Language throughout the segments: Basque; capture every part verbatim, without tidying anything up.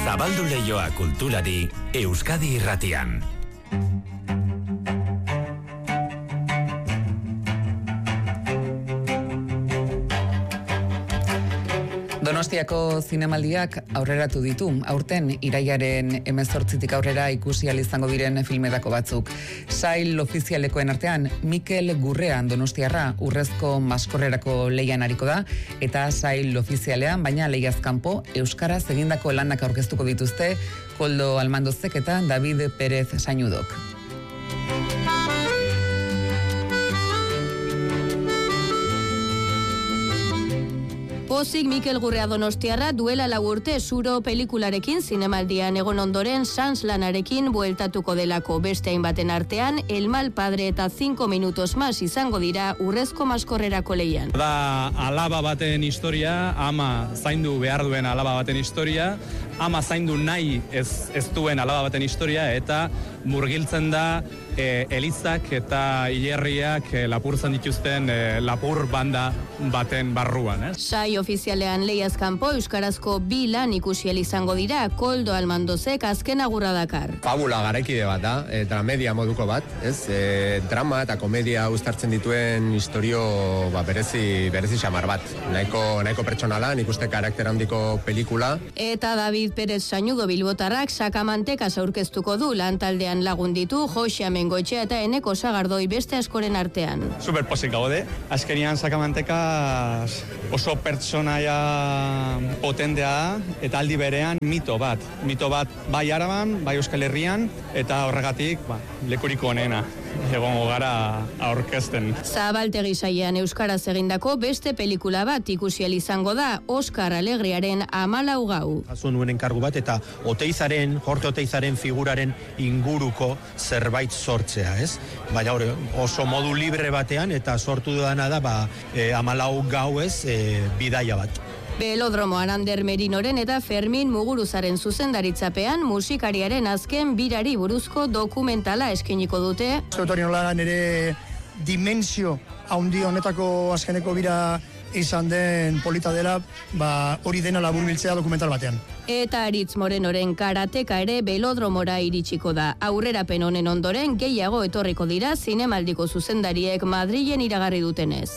Zabaldu leioa kulturari Euskadi Irratian. Donostiako zinemaldiak aurreratu ditu. Aurten iraiaren hemezortzitik aurrera ikusi ahal izango diren filmetako batzuk. Sail ofizialekoen artean Mikel Gurrean donostiarra urrezko maskorrerako leian ariko da, eta sail ofizialean, baina leiaz kanpo, euskaraz egindako lanak aurkeztuko dituzte Koldo Almandozek eta David Pérez Sainudok. Pozik Mikel Gurrea donostiarra duela lau urte Zuro pelikularekin zinemaldian egon ondoren Sans lanarekin bueltatuko delako. Beste hainbaten artean El mal padre eta cinco minutos más izango dira urrezko maskorrerako leian. Da alaba baten historia, ama zaindu behar duen alaba baten historia, ama zaindu nahi ez, ez duen alaba baten historia, eta murgiltzen da e, elizak eta hilerriak e, lapurtzen dituzten e, lapur banda baten barruan. Eh? Sai ofizialean leiaz kanpo euskarazko bi lan ikusi ahal izango dira. Koldo Almandozek azken agurra dakar. Fabula garaikide bat da, e, dramedia moduko bat, ez? E, drama eta komedia uztartzen dituen historio ba, berezi, berezi xamar bat. Nahiko, nahiko pertsonala, nik uste karakter handiko pelikula. Eta David Pérez Sañudo bilbotarrak Sakamantekas aurkeztuko du, lantaldean lagun ditu Jose Amengoetxea eta Eneko Sagardoi beste askoren artean. Super pozik gaude, azkenian Sakamantekas oso pertsonaia potentea eta aldi berean mito bat. Mito bat bai Araban, bai Euskal Herrian, eta horregatik ba, lekuriko onena egongo gara aurkezten. Zabaltegi sailean euskaraz egindako beste pelikula bat ikusi ahal izango da, Oskar Alegriaren Hamalau gau. Jaso nuen enkargu bat eta Oteizaren, Jorge Oteizaren figuraren inguruko zerbait sortzea, ez? Baina hori oso modu libre batean eta sortu dudana da ba, e, Hamalau gau ez, e, bidaia bat. Belodromoan Ander Merinoren eta Fermin Muguruzaren zuzendaritzapean musikariaren azken birari buruzko dokumentala eskainiko dute. Zautori nola nire dimensio haundi honetako azkeneko bira izan den polita dela, ba, hori dena laburbiltzea dokumental batean. Eta Aritz Morenoren karateka ere Belodromora iritsiko da. Aurrerapen honen ondoren gehiago etorriko dira zinemaldiko zuzendariek Madrilen iragarri dutenez.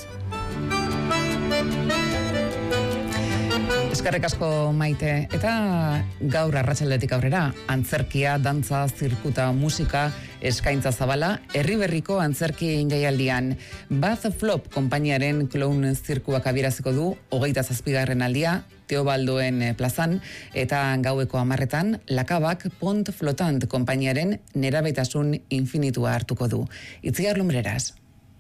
Eskerrik asko Maite, eta gaur arratsaldetik aurrera, antzerkia, dantza, zirkuta, musika, eskaintza zabala, Herriberriko antzerki jaialdian. Bath Flop konpainiaren clown zirkuak abiraziko du, hogeita zazpigarren aldia, Teobaldoen plazan, eta gaueko hamarretan, Lakabak Pont Flotant konpainiaren nerabetasun infinitua hartuko du. Itziar Lumbreras.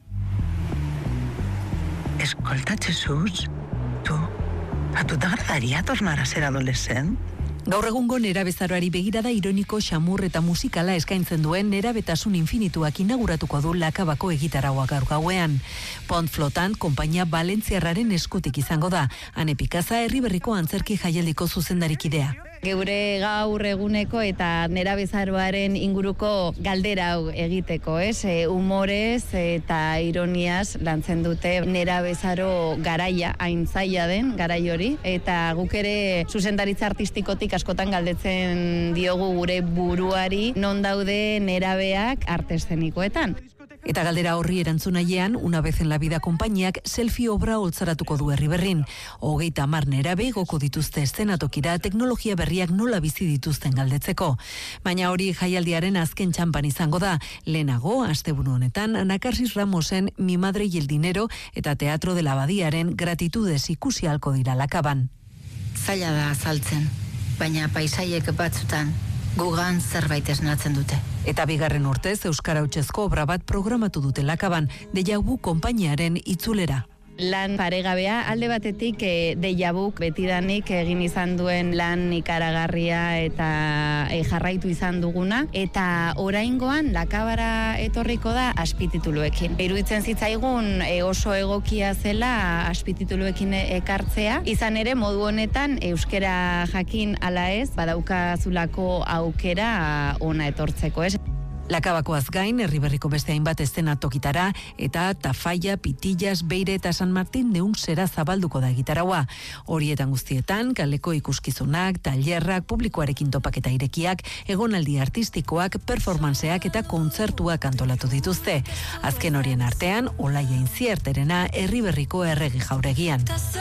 Escolta, Jesús, tu... ¿A tu te agradaría tornar a ser adolescent? Gaur egungo nerabezaroari begirada ironiko, xamur eta musikala eskaintzen duen nerabetasun infinituak inauguratuko du Lakabako egitaraua gaur gauean. Pont Flotant konpainia Valentziarraren eskutik izango da. Ane Pikaza Herriberriko antzerki jaialdiko zuzendarikidea. Geure gaur eguneko eta nerabezaroaren inguruko galdera hau egiteko, ez? E, humorez eta ironiaz lantzen dute nerabezaro garaia, hain zaila den garai hori, eta guk ere zuzendaritza artistikotik askotan galdetzen diogu gure buruari non daude nerabeak arte eszenikoetan. Eta galdera horri erantzunailean, Una vez en la vida konpainiak selfie obra holtzaratuko du Herriberrin. Hogeita hamar nerabe igoko dituzte eszenatokira teknologia berriak nola bizi dituzten galdetzeko. Baina hori jaialdiaren azken txanpan izango da. Lehenago, asteburu honetan, Ana Carsis Ramosen Mi madre y el dinero eta Teatro de la Abadiaren Gratitudes ikusi halko dira Lakaban. Zaila da azaltzen, baina paisaiek batzutan gugan zerbait esnatzen dute. Eta bigarren urtez euskara hutsezko obra bat programatu dute Lakaban, Deja Vu konpainiaren itzulera. Lan paregabea, alde batetik e, Deja Vu betidanik egin izan duen lan ikaragarria eta e, jarraitu izan duguna, eta oraingoan Lakabara etorriko da azpitituluekin. Iruditzen zitzaigun e, oso egokia zela azpitituluekin ekartzea, izan ere modu honetan euskera jakin ala ez, badaukazulako aukera ona etortzeko, ez? Lakabakoaz gain, Herriberriko beste hainbat eszenatokitara eta Tafaia, Pitillas, Beire eta San Martin neunzera zabalduko da gitaraua. Horietan guztietan, kaleko ikuskizunak, tailerrak, publikoarekin topaketa irekiak, egonaldi artistikoak, performanceak eta kontzertuak antolatu dituzte. Azken horien artean, Olaia Inzierterena Herriberriko erregi jauregian.